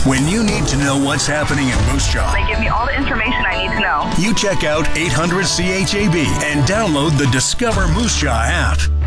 When you need to know what's happening in Moose Jaw, They give me all the information I need to know. you check out 800 CHAB and download the Discover Moose Jaw app.